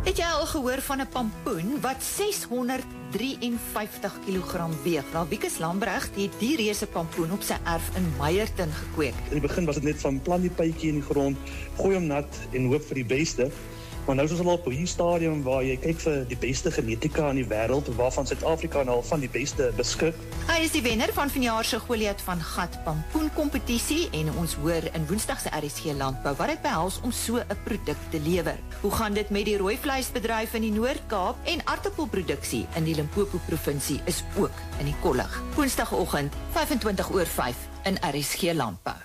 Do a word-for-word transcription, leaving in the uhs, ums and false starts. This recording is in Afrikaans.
Het jy al gehoor van 'n pampoen wat seshonderdvierenvyftig kilogram weeg? Nou, Wikus Lambrecht het die reuse pampoen op sy erf in Meyerton gekweek. In die begin was dit net van plant die pypjie in die grond, gooi hom nat en hoop vir die beste. Maar nou is ons al op hierdie stadium waar jy kyk vir die beste genetika in die wêreld, waarvan Suid-Afrika nou al van die beste beskik. Hy is die wenner van vanjaar se Goliath van Gat pampoen kompetisie en ons hoor in Woensdag se R S G Landbou wat dit behels om so 'n produk te lewer. Hoe gaan dit met die rooi vleisbedryf in die Noord-Kaap en aartappelproduksie in die Limpopo provinsie is ook in die kollig. Woensdagoggend vyf en twintig oor vyf in R S G Landbou.